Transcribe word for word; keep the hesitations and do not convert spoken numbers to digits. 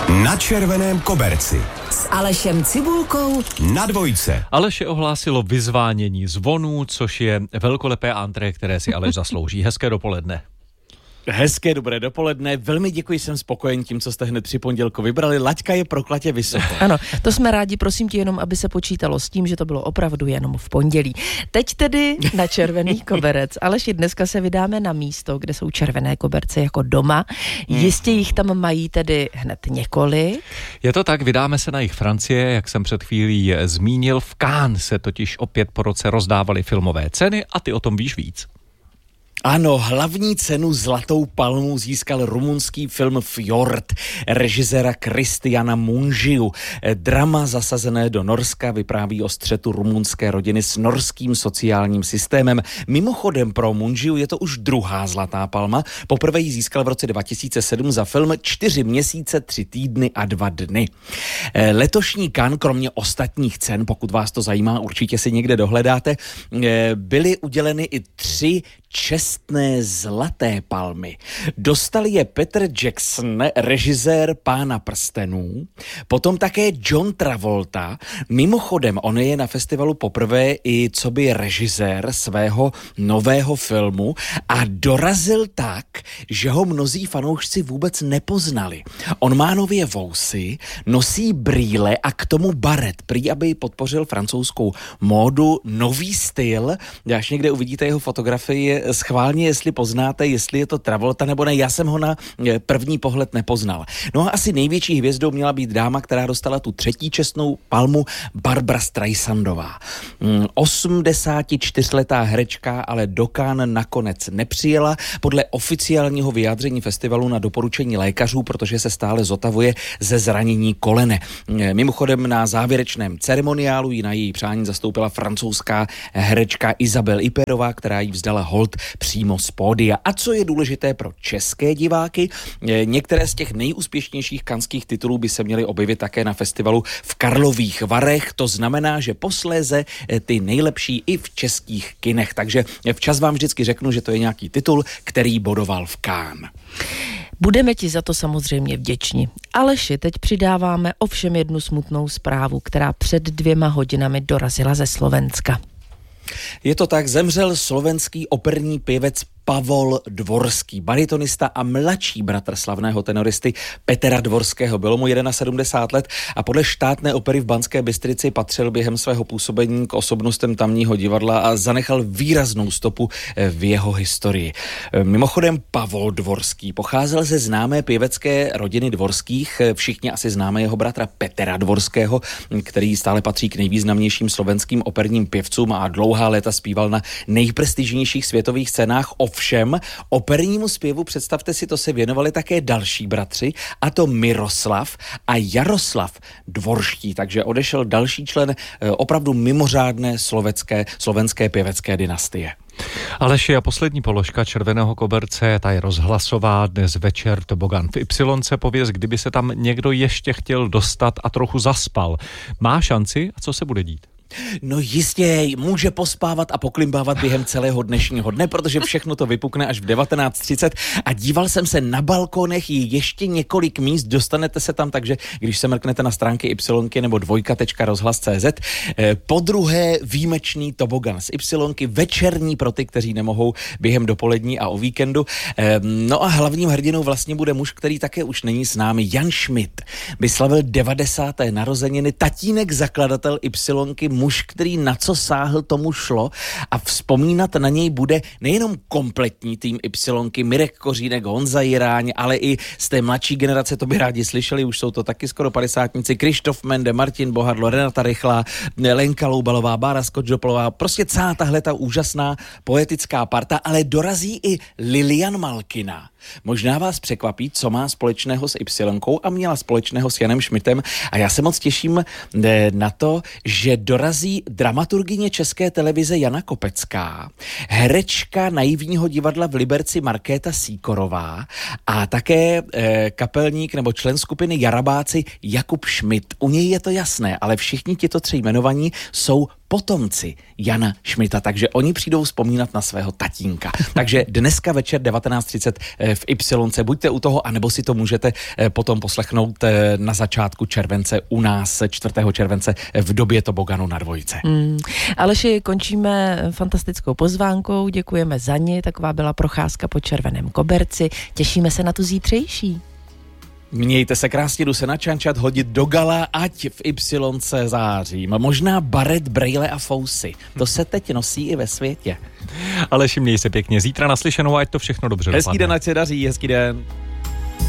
Na červeném koberci s Alešem Cibulkou na dvojce. Aleše ohlásilo vyzvánění zvonů, což je velkolepé antré, které si Aleš zaslouží. Hezké dopoledne. Hezké dobré dopoledne, velmi děkuji, jsem spokojen tím, co jste hned při pondělku vybrali. Laťka je proklatě vysoko. Ano, to jsme rádi, prosím tě, jenom aby se počítalo s tím, že to bylo opravdu jenom v pondělí. Teď tedy na červený koberec. Aleši, dneska se vydáme na místo, kde jsou červené koberce jako doma. Jistě jich tam mají tedy hned několik. Je to tak, vydáme se na jih Francie, jak jsem před chvílí zmínil. V Cannes se totiž opět po roce rozdávaly filmové ceny a ty o tom víš víc. Ano, hlavní cenu Zlatou palmu získal rumunský film Fjord režiséra Cristiana Mungiu. Drama zasazené do Norska vypráví o střetu rumunské rodiny s norským sociálním systémem. Mimochodem pro Mungiu je to už druhá Zlatá palma. Poprvé ji získal v roce dva tisíce sedm za film Čtyři měsíce, tři týdny a dva dny. Letošní Cannes, kromě ostatních cen, pokud vás to zajímá, určitě si někde dohledáte, byly uděleny i tři čestné Zlaté palmy. Dostal je Peter Jackson, režisér Pána prstenů, potom také John Travolta. Mimochodem, on je na festivalu poprvé i coby režisér svého nového filmu a dorazil tak, že ho mnozí fanoušci vůbec nepoznali. On má nově vousy, nosí brýle a k tomu baret, prý aby podpořil francouzskou módu, nový styl. Až někde uvidíte jeho fotografii, schválně, jestli poznáte, jestli je to Travolta nebo ne. Já jsem ho na první pohled nepoznal. No a asi největší hvězdou měla být dáma, která dostala tu třetí čestnou palmu, Barbra Streisandová. osmdesátičtyřletá herečka, ale do Cannes nakonec nepřijela. Podle oficiálního vyjádření festivalu na doporučení lékařů, protože se stále zotavuje ze zranění kolene. Mimochodem na závěrečném ceremoniálu ji na její přání zastoupila francouzská herečka Isabelle Iperová, která jí vzdala hold přímo z pódia. A co je důležité pro české diváky, některé z těch nejúspěšnějších kanských titulů by se měly objevit také na festivalu v Karlových Varech. To znamená, že posléze ty nejlepší i v českých kinech. Takže včas vám vždycky řeknu, že to je nějaký titul, který bodoval v Cannes. Budeme ti za to samozřejmě vděční. Aleši, teď přidáváme ovšem jednu smutnou zprávu, která před dvěma hodinami dorazila ze Slovenska. Je to tak, zemřel slovenský operní pěvec Pavol Dvorský, baritonista a mladší bratr slavného tenoristy Petra Dvorského. Bylo mu sedmdesát jedna let a podle štátné opery v Banské Bystrici patřil během svého působení k osobnostem tamního divadla a zanechal výraznou stopu v jeho historii. Mimochodem Pavol Dvorský pocházel ze známé pěvecké rodiny Dvorských. Všichni asi známe jeho bratra Petra Dvorského, který stále patří k nejvýznamnějším slovenským operním pěvcům a dlouhá léta zpíval na nejprestižnějších světových scénách. Ovšem, opernímu zpěvu, představte si, to se věnovali také další bratři, a to Miroslav a Jaroslav Dvorští, takže odešel další člen opravdu mimořádné slovenské, slovenské pěvecké dynastie. Aleši, a poslední položka červeného koberce, ta je rozhlasová, dnes večer tobogan v Ypsilonce. Pověz, kdyby se tam někdo ještě chtěl dostat a trochu zaspal. Má šanci a co se bude dít? No jistě, může pospávat a poklimbávat během celého dnešního dne, protože všechno to vypukne až v devatenáct třicet a díval jsem se na balkonech, je ještě několik míst, dostanete se tam, takže když se mrknete na stránky Ypsilonky nebo dvojka tečka rozhlas tečka cé zet, po druhé výjimečný tobogan z Ypsilonky, večerní pro ty, kteří nemohou během dopolední a o víkendu. No a hlavním hrdinou vlastně bude muž, který také už není s námi, Jan Schmidt. By slavil devadesáté narozeniny, tatínek zakladatel Ypsilonky, muž, který na co sáhl, tomu šlo a vzpomínat na něj bude nejenom kompletní tým Ypsilonky, Mirek Kořínek, Honza Jiráň, ale i z té mladší generace, to by rádi slyšeli, už jsou to taky skoro padesátníci, Krištof Mende, Martin Bohadlo, Renata Rychlá, Lenka Loubalová, Bára Skočdopolová, prostě celá tahle ta úžasná poetická parta, ale dorazí i Lilian Malkina. Možná vás překvapí, co má společného s Ypsilonkou a měla společného s Janem Schmidtem a já se moc těším na to, že dorazí dramaturgyně České televize Jana Kopecká, herečka naivního divadla v Liberci Markéta Sýkorová a také e, kapelník nebo člen skupiny Jarabáci Jakub Schmidt. U něj je to jasné, ale všichni tito tři jmenovaní jsou potomci Jana Šmita, takže oni přijdou vzpomínat na svého tatínka. Takže dneska večer devatenáct třicet v Y, buďte u toho, anebo si to můžete potom poslechnout na začátku července u nás čtvrtého července v době toboganu na dvojce. Hmm. Aleši, končíme fantastickou pozvánkou, děkujeme za ní, taková byla procházka po Červeném koberci, těšíme se na tu zítřejší. Mějte se krásně, jdu se načančat, hodit do gala, ať v Y zářím. Možná baret, brejle a fousy. To se teď nosí i ve světě. Aleši, měj se pěkně. Zítra naslyšenou, ať to všechno dobře dopadne. Hezký den, ať se daří, hezký den.